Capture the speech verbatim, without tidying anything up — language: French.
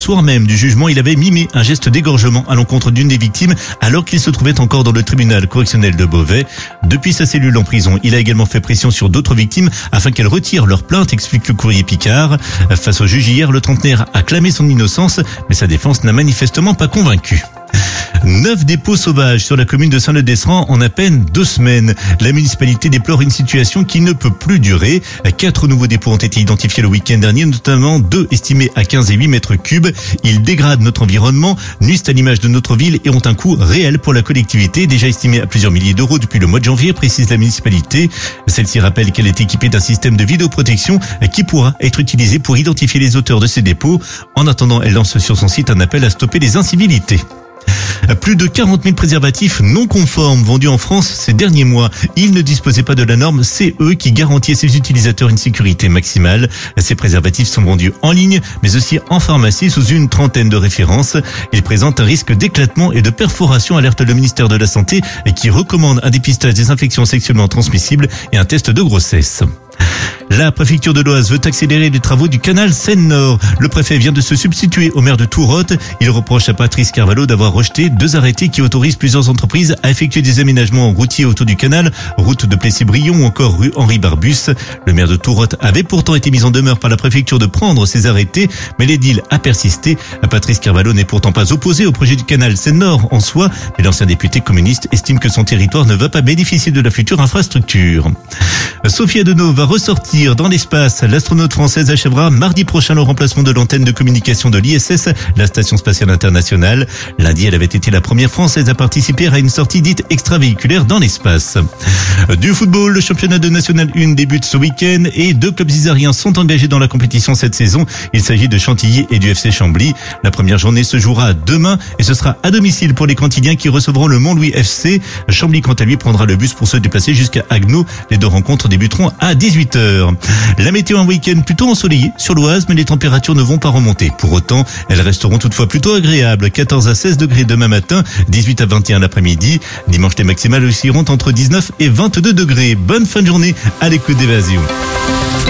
Soir même du jugement, il avait mimé un geste d'égorgement à l'encontre d'une des victimes alors qu'il se trouvait encore dans le tribunal correctionnel de Beauvais. Depuis sa cellule en prison, il a également fait pression sur d'autres victimes afin qu'elles retirent leur plainte, explique le Courrier Picard. Face au juge hier, le trentenaire a clamé son innocence, mais sa défense n'a manifestement pas convaincu. Neuf dépôts sauvages sur la commune de Saint-Leu-d'Esserand en à peine deux semaines. La municipalité déplore une situation qui ne peut plus durer. Quatre nouveaux dépôts ont été identifiés le week-end dernier, notamment deux estimés à quinze et huit mètres cubes. Ils dégradent notre environnement, nuisent à l'image de notre ville et ont un coût réel pour la collectivité, déjà estimé à plusieurs milliers d'euros depuis le mois de janvier, précise la municipalité. Celle-ci rappelle qu'elle est équipée d'un système de vidéoprotection qui pourra être utilisé pour identifier les auteurs de ces dépôts. En attendant, elle lance sur son site un appel à stopper les incivilités. Plus de quarante mille préservatifs non conformes vendus en France ces derniers mois. Ils ne disposaient pas de la norme C E qui garantit à ses utilisateurs une sécurité maximale. Ces préservatifs sont vendus en ligne, mais aussi en pharmacie sous une trentaine de références. Ils présentent un risque d'éclatement et de perforation, alerte le ministère de la Santé, qui recommande un dépistage des infections sexuellement transmissibles et un test de grossesse. La préfecture de l'Oise veut accélérer les travaux du canal Seine-Nord. Le préfet vient de se substituer au maire de Tourotte. Il reproche à Patrice Carvalho d'avoir rejeté deux arrêtés qui autorisent plusieurs entreprises à effectuer des aménagements routiers autour du canal, route de Plessis-Brion ou encore rue Henri Barbus. Le maire de Tourotte avait pourtant été mis en demeure par la préfecture de prendre ces arrêtés, mais l'édile a persisté. Patrice Carvalho n'est pourtant pas opposé au projet du canal Seine-Nord en soi, mais l'ancien député communiste estime que son territoire ne va pas bénéficier de la future infrastructure. Sophie Adenau va ressortir dans l'espace. L'astronaute française achèvera mardi prochain le remplacement de l'antenne de communication de l'I S S, la Station Spatiale Internationale. Lundi, elle avait été la première française à participer à une sortie dite extravéhiculaire dans l'espace. Du football, le championnat de National un débute ce week-end et deux clubs isariens sont engagés dans la compétition cette saison. Il s'agit de Chantilly et du F C Chambly. La première journée se jouera demain et ce sera à domicile pour les Cantiliens qui recevront le Montlouis F C. Chambly, quant à lui, prendra le bus pour se déplacer jusqu'à Haguenau. Les deux rencontres débuteront à dix-huit heures. La météo, un week-end plutôt ensoleillé sur l'Oise, mais les températures ne vont pas remonter. Pour autant, elles resteront toutefois plutôt agréables. quatorze à seize degrés demain matin, dix-huit à vingt et un l'après-midi. Dimanche, les maximales oscilleront entre dix-neuf et vingt-deux degrés. Bonne fin de journée à l'écoute d'Évasion.